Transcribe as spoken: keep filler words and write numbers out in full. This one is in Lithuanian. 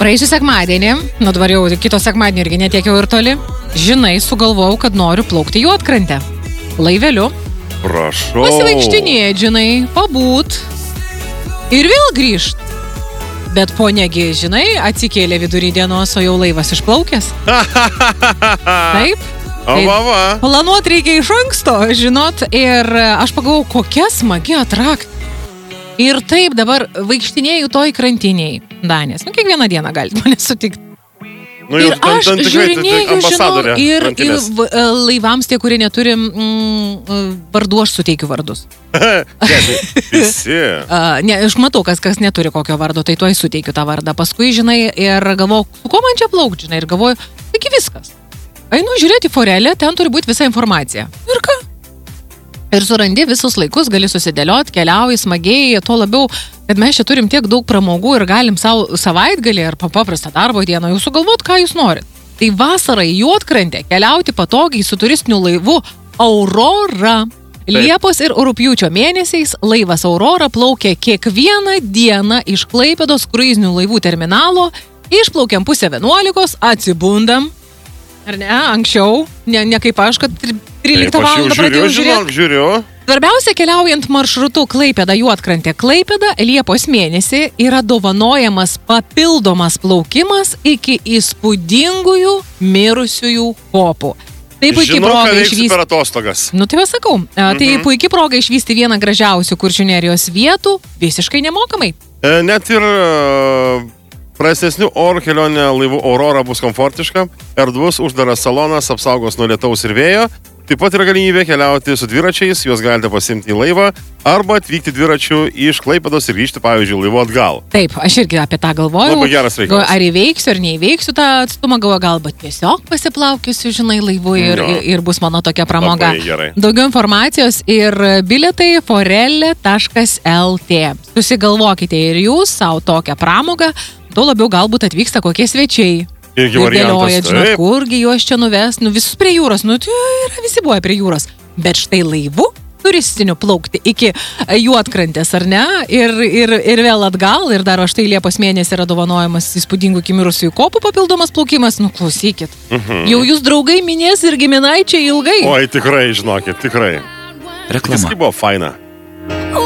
Praėjusią sekmadienį, nu dabar jau kito sekmadienį irgi netiek jau ir toli, žinai, sugalvojau, kad noriu plaukti juodkrantę. Laiveliu. Prašau. Pasivaikštinėt, žinai, pabūt. Ir vėl grįžt. Bet ponegi, žinai, atsikėlė vidury dienos, o jau laivas išplaukęs. Taip. O va, va. Planuot reikia iš anksto, žinot. Ir aš pagalvojau, kokia smagi atrakcija. Ir taip dabar vaikštinėjau toj krantiniai. Danės, nu kiekvieną dieną galite mane sutikti. Nu, ir ten, aš ten, tikrai, žiūrinėjau, žinau, ir, ir krantinės. laivams tie, kurie neturi mm, vardų, aš suteikiu vardus. Visi. Uh, ne, aš matau, kas, kas neturi kokio vardo, tai tuoj suteikiu tą vardą. Paskui, žinai, ir galvoju, su ko man čia plaukti, žinai, ir galvoju, taigi viskas. Einu žiūrėti forelę, ten turi būti visa informacija. Ir ką? Ir surandi visus laikus, gali susidėlioti, keliauji smagiai, tuo labiau, kad mes čia turim tiek daug pramogų ir galim savo savaitgalį ar paprastą darbo dieną jau sugalvot, ką jūs norit. Tai vasarą į Juodkrantę keliauti patogiai su turistiniu laivu Aurora. Liepos ir rugpjūčio mėnesiais laivas Aurora plaukia kiekvieną dieną iš Klaipėdos kruizinių laivų terminalo, išplaukiam pusę vienuolikos, atsibundam. Ar ne, anksčiau, ne, ne kaip aš, kad tryliktą valandą pradėjau žiūrėti. Žiūriu. Svarbiausia, keliaujant maršrutu Klaipėda Juodkrantė Klaipėda, Liepos mėnesį yra dovanojamas papildomas plaukimas iki įspūdingųjų mirusiųjų kopų. Tai puikiai Žinau, proga ką veiksi išvysti. per atostogas. Nu tai va sakau, mhm. tai puikiai proga išvysti vieną gražiausių Kuršių nerijos vietų visiškai nemokamai. E, net ir e, prastesnių oro kelionė laivu Aurora bus komfortiška, erdvus uždaras salonas apsaugos nuo lietaus ir vėjo. Taip pat yra galimybė keliauti su dviračiais, juos galite pasimti į laivą arba atvykti dviračiu iš Klaipėdos ir grįžti, pavyzdžiui, laivu atgal. Taip, aš irgi apie tą galvojau. Labai geras reikalas. Ar įveiksiu, ar neįveiksiu tą atstumą, galvoju, galbūt tiesiog pasiplaukiusiu, žinai, laivu ir, no. ir, ir bus mano tokia pramoga. Labai gerai. Daugiau informacijos ir bilietai forelle taškas lt. Susigalvokite ir jūs savo tokią pramogą, tuo labiau galbūt atvyksta kokie svečiai. Irgi ir variantas. dėliojat, žinot, kurgi juos čia nuves, nu visus prie jūros, nu tai yra visi buvo prie jūros. Bet štai laivu turistiniu plaukti iki Juodkrantės, ar ne? Ir, ir, ir vėl atgal, ir dar štai Liepos mėnesį yra dovanojamas įspūdingų kimirusiųjų kopų papildomas plaukimas. Nu, klausykit. Mhm. Jau jūs draugai minės ir giminaičiai ilgai. Oi, tikrai, žinokit, tikrai. Reklama. Viskai buvo faina.